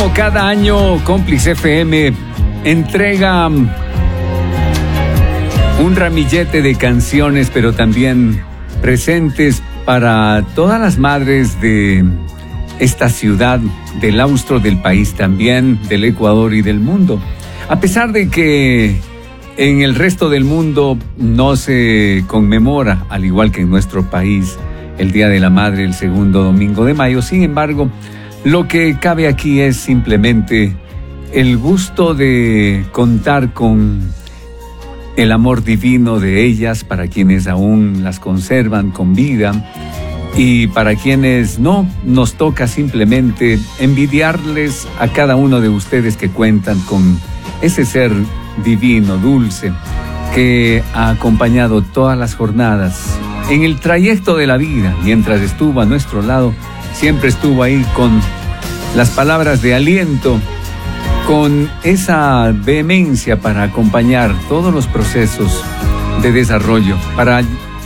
Como cada año, Cómplice FM entrega un ramillete de canciones, pero también presentes para todas las madres de esta ciudad, del austro del país también, del Ecuador y del mundo. A pesar de que en el resto del mundo no se conmemora, al igual que en nuestro país, el Día de la Madre el segundo domingo de mayo, sin embargo, lo que cabe aquí es simplemente el gusto de contar con el amor divino de ellas para quienes aún las conservan con vida y para quienes no, nos toca simplemente envidiarles a cada uno de ustedes que cuentan con ese ser divino, dulce, que ha acompañado todas las jornadas en el trayecto de la vida. Mientras estuvo a nuestro lado, siempre estuvo ahí con las palabras de aliento, con esa vehemencia para acompañar todos los procesos de desarrollo, para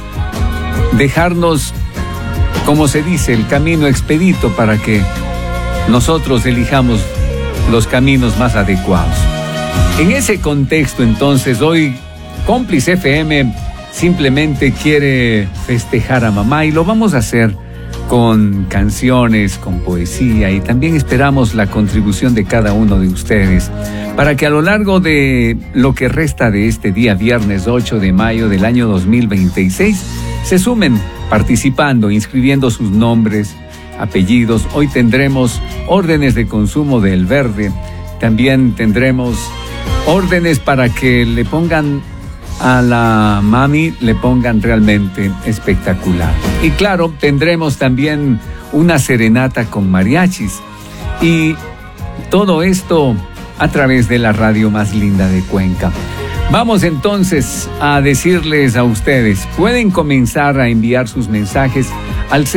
dejarnos, como se dice, el camino expedito para que nosotros elijamos los caminos más adecuados. En ese contexto, entonces, hoy Cómplice FM simplemente quiere festejar a mamá y lo vamos a hacer con canciones, con poesía, y también esperamos la contribución de cada uno de ustedes para que a lo largo de lo que resta de este día, viernes 8 de mayo del año 2026, se sumen participando, inscribiendo sus nombres, apellidos. Hoy tendremos órdenes de consumo del verde, también tendremos órdenes para que le pongan a la mami, le pongan realmente espectacular. Y claro, tendremos también una serenata con mariachis. Y todo esto a través de la radio más linda de Cuenca. Vamos entonces a decirles a ustedes, pueden comenzar a enviar sus mensajes al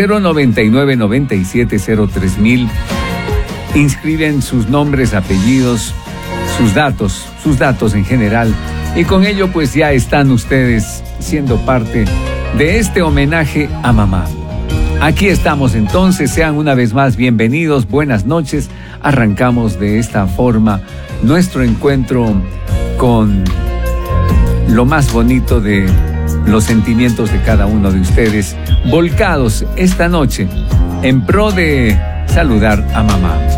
099-9703.000. Inscriben sus nombres, apellidos, sus datos en general. Y con ello pues ya están ustedes siendo parte de este homenaje a mamá. Aquí estamos entonces, sean una vez más bienvenidos, buenas noches. Arrancamos de esta forma nuestro encuentro con lo más bonito de los sentimientos de cada uno de ustedes, volcados esta noche en pro de saludar a mamá.